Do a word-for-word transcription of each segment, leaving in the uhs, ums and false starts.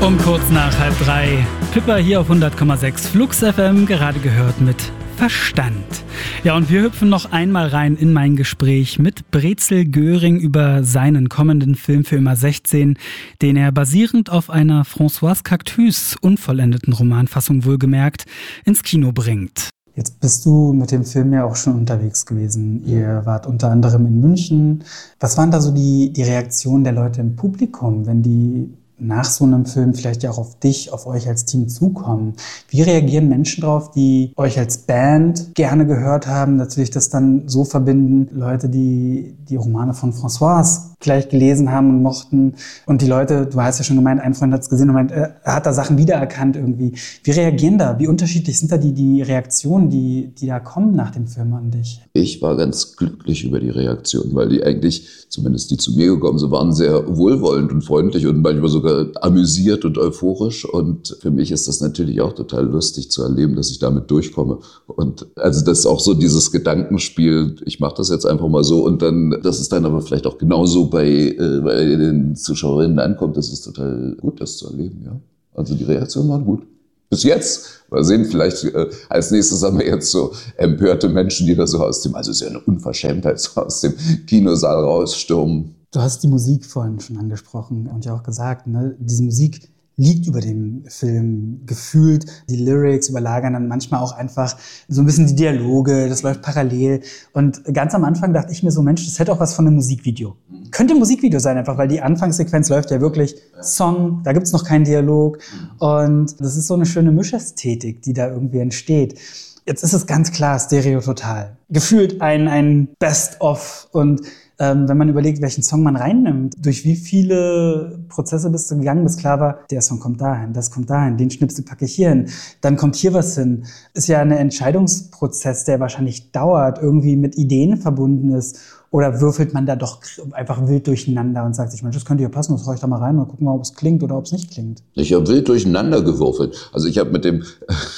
Um kurz nach halb drei. Pippa hier auf hundert Komma sechs Flux F M, gerade gehört mit Verstand. Ja, und wir hüpfen noch einmal rein in mein Gespräch mit Brezel Göring über seinen kommenden Film für immer sechzehn, den er basierend auf einer Françoise Cactus unvollendeten Romanfassung wohlgemerkt ins Kino bringt. Jetzt bist du mit dem Film ja auch schon unterwegs gewesen. Ihr wart unter anderem in München. Was waren da so die, die Reaktionen der Leute im Publikum, wenn die nach so einem Film vielleicht ja auch auf dich, auf euch als Team zukommen? Wie reagieren Menschen drauf, die euch als Band gerne gehört haben, natürlich das dann so verbinden, Leute, die die Romane von Françoise gleich gelesen haben und mochten, und die Leute, du hast ja schon gemeint, ein Freund hat es gesehen und meint, er hat da Sachen wiedererkannt irgendwie. Wie reagieren da? Wie unterschiedlich sind da die, die Reaktionen, die, die da kommen nach dem Film an dich? Ich war ganz glücklich über die Reaktion, weil die eigentlich, zumindest die zu mir gekommen sind, waren sehr wohlwollend und freundlich und manchmal sogar amüsiert und euphorisch. Und für mich ist das natürlich auch total lustig zu erleben, dass ich damit durchkomme. Und also das ist auch so dieses Gedankenspiel, ich mache das jetzt einfach mal so und dann, das ist dann aber vielleicht auch genauso bei, äh, bei den Zuschauerinnen ankommt. Das ist total gut, das zu erleben, ja. Also die Reaktionen waren gut. Bis jetzt. Mal sehen, vielleicht äh, als nächstes haben wir jetzt so empörte Menschen, die da so aus dem, also es ist ja eine Unverschämtheit, so aus dem Kinosaal rausstürmen. Du hast die Musik vorhin schon angesprochen und ja auch gesagt, ne? Diese Musik liegt über dem Film gefühlt. Die Lyrics überlagern dann manchmal auch einfach so ein bisschen die Dialoge, das läuft parallel. Und ganz am Anfang dachte ich mir so, Mensch, das hätte auch was von einem Musikvideo. Mhm. Könnte ein Musikvideo sein einfach, weil die Anfangssequenz läuft ja wirklich Song, da gibt's noch keinen Dialog. Mhm. Und das ist so eine schöne Mischästhetik, die da irgendwie entsteht. Jetzt ist es ganz klar Stereo Total. Gefühlt ein, ein Best-of. Und ähm, wenn man überlegt, welchen Song man reinnimmt, durch wie viele Prozesse bist du gegangen, bis klar war, der Song kommt dahin, das kommt dahin, den Schnipsel packe ich hier hin, dann kommt hier was hin. Ist ja ein Entscheidungsprozess, der wahrscheinlich dauert, irgendwie mit Ideen verbunden ist. Oder würfelt man da doch einfach wild durcheinander und sagt sich, Mensch, das könnte ja passen, das hau ich da mal rein und gucken mal, ob es klingt oder ob es nicht klingt. Ich habe wild durcheinander gewürfelt. Also ich habe mit dem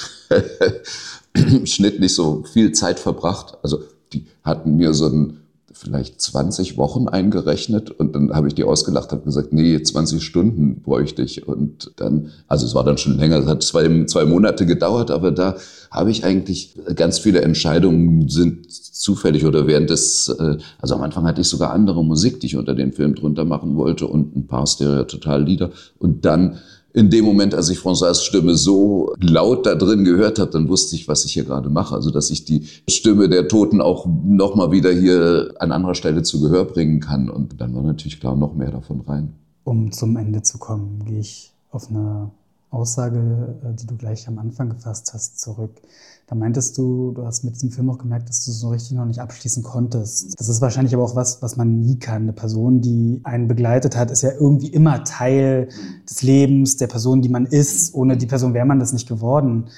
Schnitt nicht so viel Zeit verbracht. Also die hatten mir so ein vielleicht zwanzig Wochen eingerechnet und dann habe ich die ausgelacht, habe gesagt, nee, zwanzig Stunden bräuchte ich. Und dann, also es war dann schon länger, es hat zwei, zwei Monate gedauert, aber da habe ich eigentlich ganz viele Entscheidungen sind zufällig oder während des, also am Anfang hatte ich sogar andere Musik, die ich unter den Film drunter machen wollte und ein paar Stereo-Total-Lieder und dann in dem Moment, als ich François' Stimme so laut da drin gehört habe, dann wusste ich, was ich hier gerade mache. Also, dass ich die Stimme der Toten auch nochmal wieder hier an anderer Stelle zu Gehör bringen kann. Und dann war natürlich klar noch mehr davon rein. Um zum Ende zu kommen, gehe ich auf eine Aussage, die du gleich am Anfang gefasst hast, zurück. Da meintest du, du hast mit diesem Film auch gemerkt, dass du so richtig noch nicht abschließen konntest. Das ist wahrscheinlich aber auch was, was man nie kann. Eine Person, die einen begleitet hat, ist ja irgendwie immer Teil des Lebens, der Person, die man ist. Ohne die Person wäre man das nicht geworden.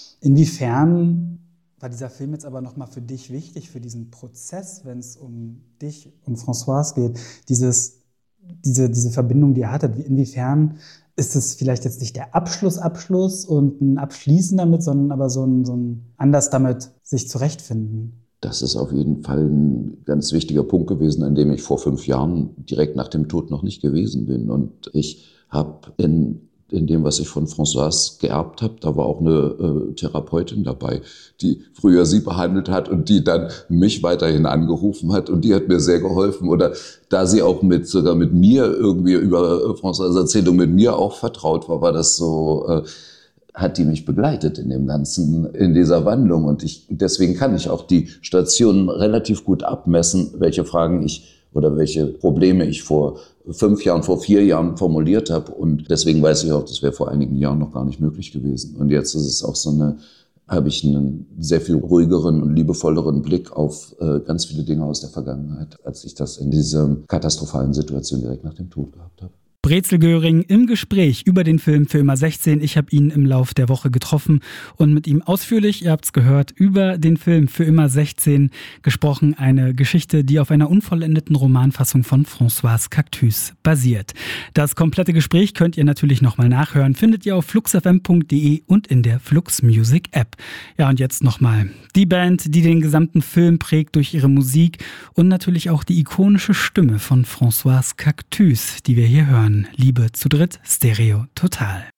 Inwiefern war dieser Film jetzt aber nochmal für dich wichtig, für diesen Prozess, wenn es um dich, um Françoise geht, dieses, diese, diese Verbindung, die ihr hattet, inwiefern ist es vielleicht jetzt nicht der Abschluss, Abschluss und ein Abschließen damit, sondern aber so ein, so ein anders damit sich zurechtfinden? Das ist auf jeden Fall ein ganz wichtiger Punkt gewesen, an dem ich vor fünf Jahren direkt nach dem Tod noch nicht gewesen bin. Und ich habe in in dem, was ich von Françoise geerbt habe, da war auch eine äh, Therapeutin dabei, die früher sie behandelt hat und die dann mich weiterhin angerufen hat und die hat mir sehr geholfen. Oder da sie auch mit sogar mit mir irgendwie über äh, Françoise' Erzählung mit mir auch vertraut war, war das so, äh, hat die mich begleitet in dem Ganzen, in dieser Wandlung. Und ich deswegen kann ich auch die Stationen relativ gut abmessen, welche Fragen ich oder welche Probleme ich vor fünf Jahren, vor vier Jahren formuliert habe. Und deswegen weiß ich auch, das wäre vor einigen Jahren noch gar nicht möglich gewesen. Und jetzt ist es auch so eine, habe ich einen sehr viel ruhigeren und liebevolleren Blick auf äh, ganz viele Dinge aus der Vergangenheit, als ich das in dieser katastrophalen Situation direkt nach dem Tod gehabt habe. Brezel Göring im Gespräch über den Film für immer sechzehn. Ich habe ihn im Lauf der Woche getroffen und mit ihm ausführlich, ihr habt es gehört, über den Film für immer sechzehn gesprochen. Eine Geschichte, die auf einer unvollendeten Romanfassung von Françoise Cactus basiert. Das komplette Gespräch könnt ihr natürlich nochmal nachhören. Findet ihr auf flux f m punkt d e und in der Flux Music App. Ja, und jetzt nochmal die Band, die den gesamten Film prägt durch ihre Musik und natürlich auch die ikonische Stimme von Françoise Cactus, die wir hier hören. von Liebe zu dritt, Stereo Total.